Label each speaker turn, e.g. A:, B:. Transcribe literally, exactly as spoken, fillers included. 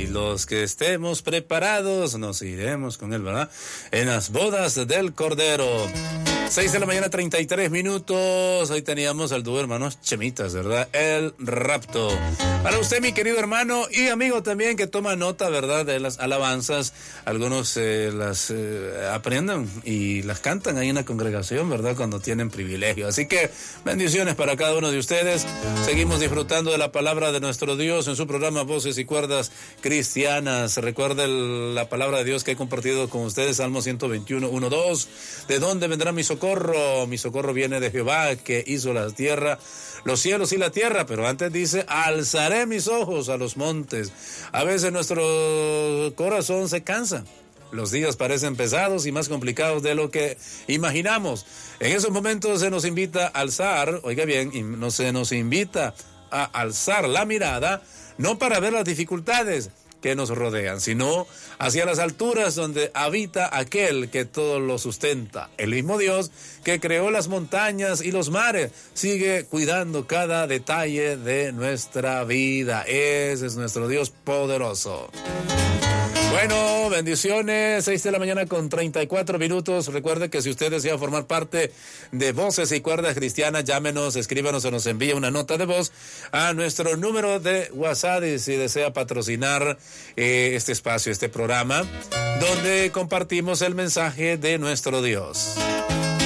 A: los que estemos preparados nos iremos con él, ¿verdad? En las bodas del Cordero. seis de la mañana, treinta y tres minutos. Hoy teníamos al dúo hermanos Chemitas, ¿verdad? El Rapto. Para usted, mi querido hermano y amigo también, que toma nota, ¿verdad? De las alabanzas. Algunos eh, las eh, aprenden y las cantan ahí en la congregación, ¿verdad? Cuando tienen privilegio. Así que bendiciones para cada uno de ustedes. Seguimos disfrutando de la palabra de nuestro Dios en su programa Voces y Cuerdas Cristianas. Recuerde la palabra de Dios que he compartido con ustedes, Salmo ciento veintiuno, uno, dos. ¿De dónde vendrá mi socorro? Mi socorro viene de Jehová, que hizo la tierra, los cielos y la tierra. Pero antes dice, alzaré mis ojos a los montes. A veces nuestro corazón se cansa. Los días parecen pesados y más complicados de lo que imaginamos. En esos momentos se nos invita a alzar, oiga bien, y no se nos invita a alzar la mirada, no para ver las dificultades que nos rodean, sino hacia las alturas donde habita aquel que todo lo sustenta. El mismo Dios que creó las montañas y los mares sigue cuidando cada detalle de nuestra vida. Ese es nuestro Dios poderoso. Bueno, bendiciones, seis de la mañana con treinta y cuatro minutos. Recuerde que si usted desea formar parte de Voces y Cuerdas Cristianas, llámenos, escríbanos o nos envíe una nota de voz a nuestro número de WhatsApp y si desea patrocinar eh, este espacio, este programa, donde compartimos el mensaje de nuestro Dios.